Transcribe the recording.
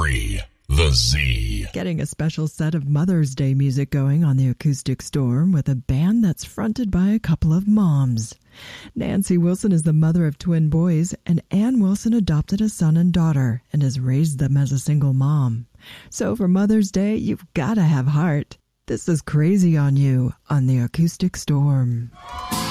3, The Z. Getting a special set of Mother's Day music going on the Acoustic Storm with a band that's fronted by a couple of moms. Nancy Wilson is the mother of twin boys, and Ann Wilson adopted a son and daughter and has raised them as a single mom. So for Mother's Day, you've got to have heart. This is Crazy on You on the Acoustic Storm.